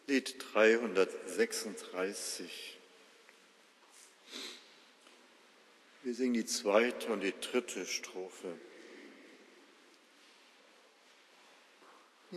Lied 336. Wir singen die zweite und die dritte Strophe.